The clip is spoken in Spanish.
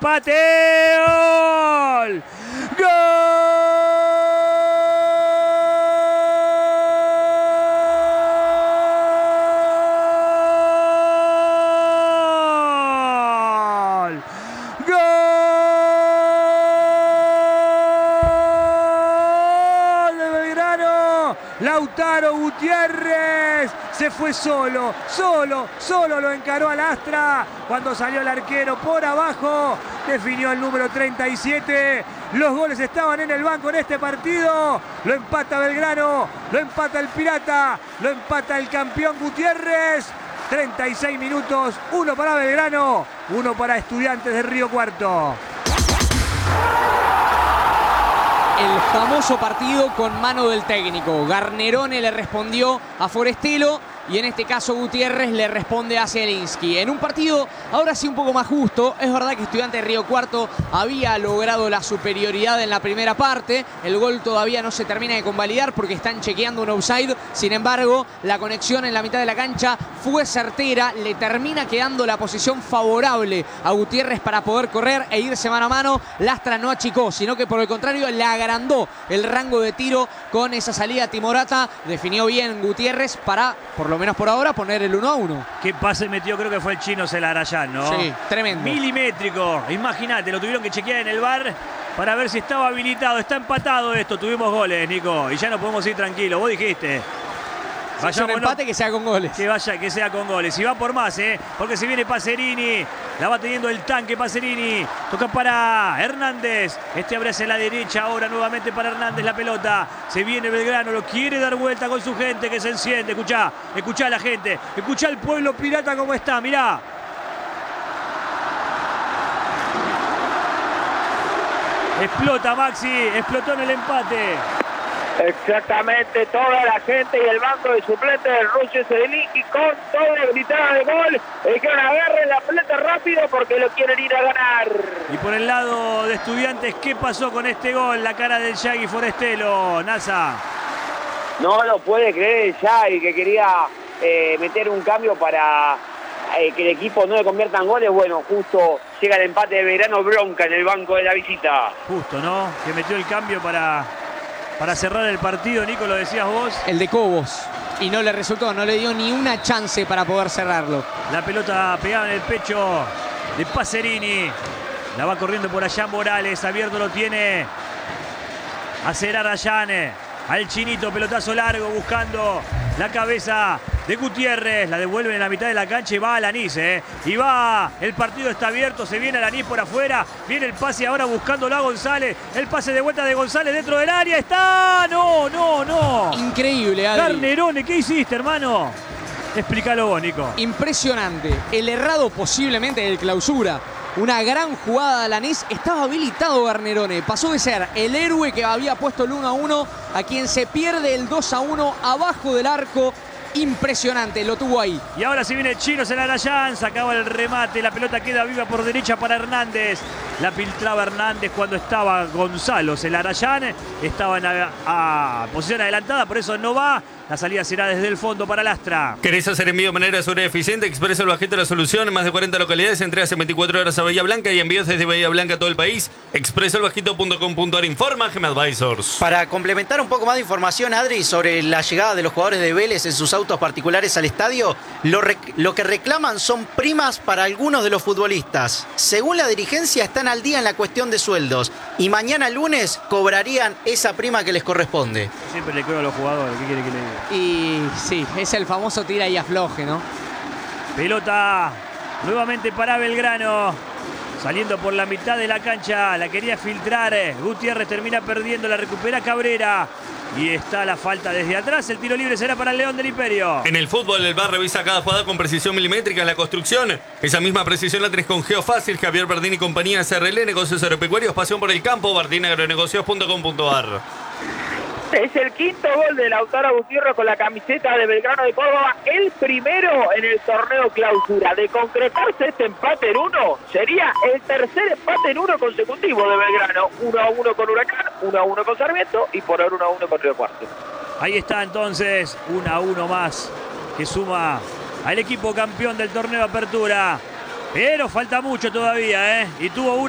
empate. ¡Gol! ¡Gol! Lautaro Gutiérrez se fue solo lo encaró a Lastra cuando salió el arquero por abajo, definió el número 37. Los goles estaban en el banco en este partido. Lo empata Belgrano, lo empata el Pirata, lo empata el campeón Gutiérrez. 36 minutos, 1 para Belgrano, 1 para Estudiantes de Río Cuarto. El famoso partido con mano del técnico. Garnerone le respondió a Forestelo y en este caso Gutiérrez le responde a Zielinski. En un partido ahora sí un poco más justo. Es verdad que Estudiantes de Río Cuarto había logrado la superioridad en la primera parte. El gol todavía no se termina de convalidar porque están chequeando un offside. Sin embargo, la conexión en la mitad de la cancha fue certera. Le termina quedando la posición favorable a Gutiérrez para poder correr e irse mano a mano. Lastra no achicó, sino que por el contrario le agrandó el rango de tiro con esa salida timorata. Definió bien Gutiérrez para, por lo menos por ahora, poner el 1-1. Qué pase metió, creo que fue el chino Celarayán, ¿no? Sí, tremendo. Milimétrico, imagínate, lo tuvieron que chequear en el VAR para ver si estaba habilitado. Está empatado esto, tuvimos goles, Nico, y ya no podemos ir tranquilos, vos dijiste. Es un empate que sea con goles. Que sea con goles. Y va por más, porque se viene Pacerini. La va teniendo el tanque Pacerini. Toca para Hernández. Este abre hacia la derecha. Ahora nuevamente para Hernández la pelota. Se viene Belgrano. Lo quiere dar vuelta con su gente que se enciende. Escuchá a la gente. Escuchá al pueblo pirata cómo está. Mirá. Explota Maxi. Explotó en el empate. Exactamente, toda la gente y el banco de suplentes del Russo Zielinski con todo gritado de gol. Que agarren la pelota rápido porque lo quieren ir a ganar. Y por el lado de Estudiantes, ¿qué pasó con este gol? La cara del Yagui Forestelo, Nasa. No lo puede creer el Yagui, que quería meter un cambio para que el equipo no le convierta en goles. Bueno, justo llega el empate de Belgrano, bronca en el banco de la visita. Justo, ¿no? Que metió el cambio para cerrar el partido, Nico, lo decías vos. El de Cobos. Y no le resultó, no le dio ni una chance para poder cerrarlo. La pelota pegada en el pecho de Pacerini. La va corriendo por allá Morales. Abierto lo tiene a Celarayán. Al chinito, pelotazo largo buscando la cabeza de Gutiérrez. La devuelven en la mitad de la cancha y va Alanís. Y va, el partido está abierto. Se viene Alanís por afuera. Viene el pase ahora buscándolo a González. El pase de vuelta de González dentro del área. ¡Está! ¡No! Increíble, Adri. Garnerone, ¿qué hiciste, hermano? Explícalo vos, Nico. Impresionante. El errado posiblemente del clausura. Una gran jugada de Alanís. Estaba habilitado Garnerone. Pasó de ser el héroe que había puesto el 1-1 a quien se pierde el 2-1 abajo del arco. Impresionante, lo tuvo ahí. Y ahora se viene el chino Celarayán, sacaba el remate, la pelota queda viva por derecha para Hernández. La filtraba Hernández cuando estaba Gonzalo Celarayán. Estaba en posición adelantada, por eso no va. La salida será desde el fondo para Lastra. ¿Querés hacer envío de manera segura y eficiente? Expreso el Bajito la solución. En más de 40 localidades, entregas en 24 horas a Bahía Blanca y envíos desde Bahía Blanca a todo el país. Expresoelbajito.com.ar informa GM Advisors. Para complementar un poco más de información, Adri, sobre la llegada de los jugadores de Vélez en sus autos particulares al estadio, lo que reclaman son primas para algunos de los futbolistas. Según la dirigencia, están al día en la cuestión de sueldos y mañana lunes cobrarían esa prima que les corresponde. Siempre le creo a los jugadores, ¿qué quiere que le diga? Y sí, es el famoso tira y afloje, ¿no? Pelota nuevamente para Belgrano. Saliendo por la mitad de la cancha. La quería filtrar. Gutiérrez termina perdiendo. La recupera Cabrera. Y está la falta desde atrás. El tiro libre será para el León del Imperio. En el fútbol, el VAR revisa cada jugada con precisión milimétrica. En la construcción, esa misma precisión la tenés con Geofácil. Javier Bardini y compañía SRL, negocios agropecuarios, pasión por el campo. bardinaagronegocios.com.ar. Es el quinto gol de Lautaro Gutiérrez con la camiseta de Belgrano de Córdoba, el primero en el torneo clausura. De concretarse este empate en 1, sería el tercer empate en 1 consecutivo de Belgrano. 1-1 con Huracán, 1-1 con Sarmiento y por ahora 1-1 con Río Cuarto. Ahí está entonces, 1-1 más que suma al equipo campeón del torneo Apertura. Pero falta mucho todavía, y tuvo